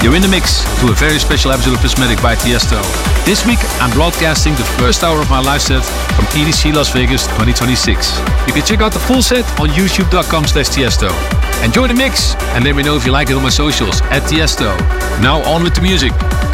You're in the mix to a very special episode of Prismatic by Tiesto. This week, I'm broadcasting the first hour of my live set from EDC Las Vegas 2026. You can check out the full set on youtube.com/Tiesto. Enjoy the mix and let me know if you like it on my socials @Tiesto. Now on with the music.